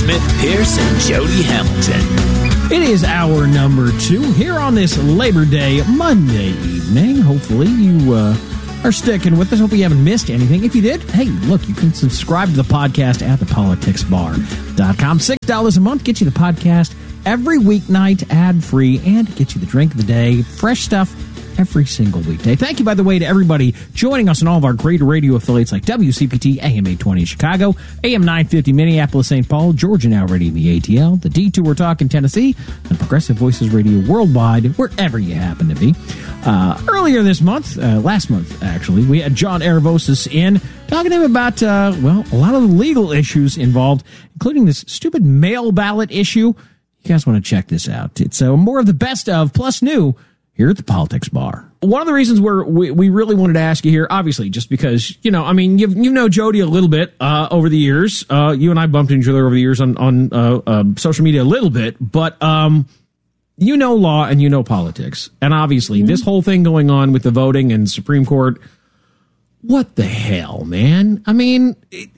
Smith Pierce and Jody Hamilton. It is hour number 2 here on this Labor Day Monday evening. Hopefully you are sticking with us. Hope you haven't missed anything. If you did, hey, look, you can subscribe to the podcast at thepoliticsbar.com. $6 a month gets you the podcast every weeknight, ad-free, and get you the drink of the day. Fresh stuff every single weekday. Thank you, by the way, to everybody joining us on all of our great radio affiliates like WCPT, AM 820 Chicago, AM 950 Minneapolis, St. Paul, Georgia Now Radio, the ATL, the Detour Talking Tennessee, and Progressive Voices Radio worldwide, wherever you happen to be. Earlier this month, last month actually, we had John Aravosis in talking to him about, a lot of the legal issues involved, including this stupid mail ballot issue. You guys want to check this out. It's more of the best of, plus new, here at the Politics Bar. One of the reasons we really wanted to ask you here, obviously, just because, you know Jody a little bit over the years. You and I bumped into each other over the years on social media a little bit, but you know law and you know politics. And obviously, this whole thing going on with the voting and Supreme Court, what the hell, man? I mean,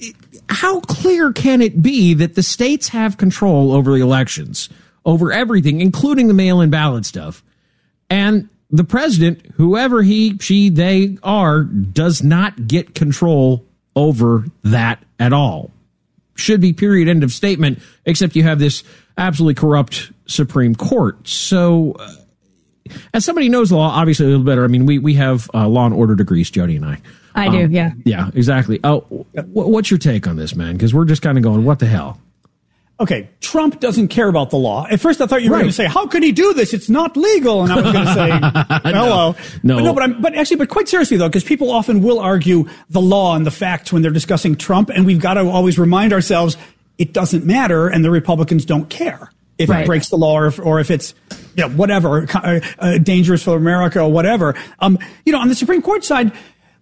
how clear can it be that the states have control over the elections, over everything, including the mail-in ballot stuff? And the president, whoever he, she, they are, does not get control over that at all. Should be period, end of statement, except you have this absolutely corrupt Supreme Court. So, as somebody who knows law, obviously a little better, I mean, we have law and order degrees, Jody and I. I do, yeah. Yeah, exactly. What's your take on this, man? Because we're just kind of going, what the hell? Okay, Trump doesn't care about the law. At first, I thought you were going to say, "How can he do this? It's not legal." And I was going to say, "Hello." No. But quite seriously though, because people often will argue the law and the facts when they're discussing Trump, and we've got to always ramind ourselves it doesn't matter, and the Republicans don't care if it breaks the law or if it's whatever dangerous for America or whatever. On the Supreme Court side,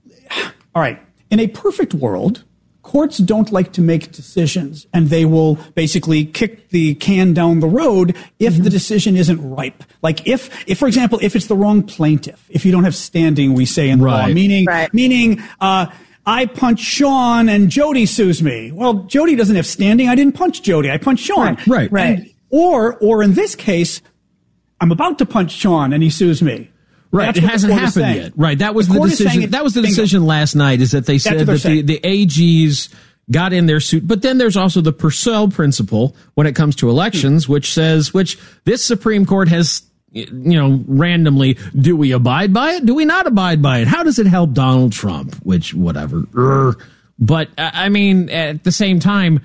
all right, in a perfect world, courts don't like to make decisions, and they will basically kick the can down the road if the decision isn't ripe. Like if, for example, if it's the wrong plaintiff, if you don't have standing, we say in the law, meaning, I punch Sean and Jody sues me. Well, Jody doesn't have standing. I didn't punch Jody. I punched Sean. Right. And, or in this case, I'm about to punch Sean and he sues me. Right, it hasn't happened yet. Right, that was the decision. That was the decision last night. Is that they said that the AGs got in their suit, but then there's also the Purcell principle when it comes to elections, which this Supreme Court has, randomly, do we abide by it? Do we not abide by it? How does it help Donald Trump? Which, whatever. But I mean, at the same time,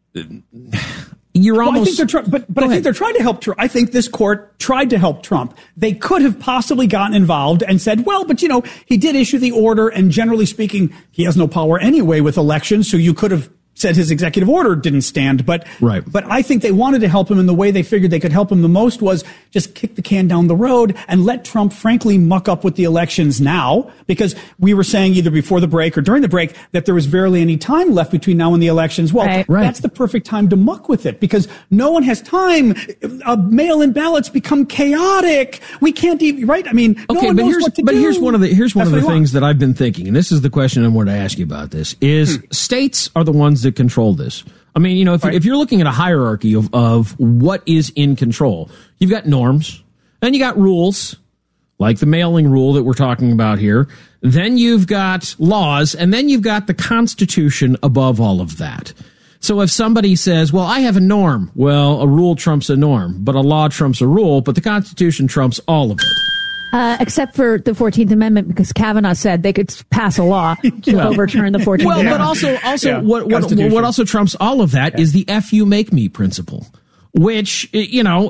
you're almost. I think they're trying to help Trump. I think this court tried to help Trump. They could have possibly gotten involved and said, well, but he did issue the order, and generally speaking, he has no power anyway with elections. So you could have said his executive order didn't stand. But I think they wanted to help him, and the way they figured they could help him the most was just kick the can down the road and let Trump, frankly, muck up with the elections now, because we were saying either before the break or during the break that there was barely any time left between now and the elections. Well, that's the perfect time to muck with it, because no one has time. Mail-in ballots become chaotic. We can't even, right? I mean, no one knows what to do. But here's one of the things that I've been thinking, and this is the question I wanted to ask you about this, is states are the ones that control this. I mean, if you're looking at a hierarchy of what is in control, you've got norms, then you got rules, like the mailing rule that we're talking about here. Then you've got laws, and then you've got the Constitution above all of that. So if somebody says, well, I have a norm, well, a rule trumps a norm, but a law trumps a rule, but the Constitution trumps all of it. Except for the 14th Amendment, because Kavanaugh said they could pass a law to overturn the 14th Amendment. Well, but what also trumps all of that is the F you make me principle, which, God,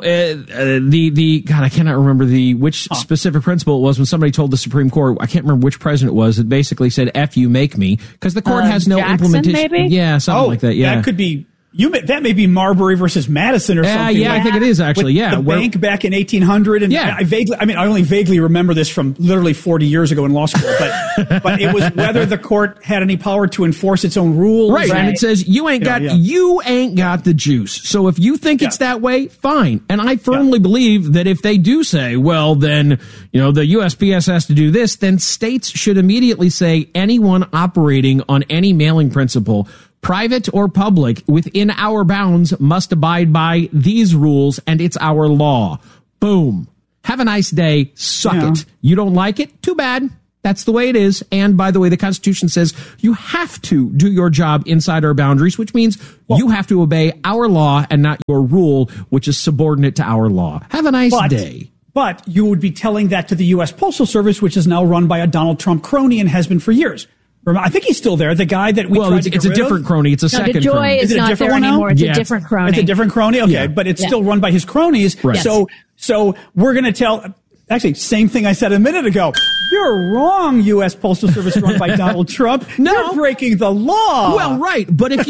I cannot remember which specific principle it was when somebody told the Supreme Court, I can't remember which president it was, it basically said F you make me, because the court has no implementation. Maybe? Yeah, something like that. Yeah. That could be. That may be Marbury versus Madison or something. Yeah, I think it is actually. The bank back in 1800. And I only vaguely remember this from literally 40 years ago in law school. But it was whether the court had any power to enforce its own rules. Right. And it says you ain't got the juice. So if you think it's that way, fine. And I firmly believe that if they do say, well, then the USPS has to do this, then states should immediately say anyone operating on any mailing principle private or public, within our bounds, must abide by these rules, and it's our law. Boom. Have a nice day. Suck it. You don't like it? Too bad. That's the way it is. And by the way, the Constitution says you have to do your job inside our boundaries, which means you have to obey our law and not your rule, which is subordinate to our law. Have a nice day. But you would be telling that to the U.S. Postal Service, which is now run by a Donald Trump crony and has been for years. I think he's still there. The guy that we tried to get rid of. It's a different crony. It's a second Joy crony. is not there anymore. It's a different crony. It's a different crony. Okay, but it's still run by his cronies. Right. So we're going to tell. Actually, same thing I said a minute ago. You're wrong, U.S. Postal Service run by Donald Trump. No. You're breaking the law. Well, right. But if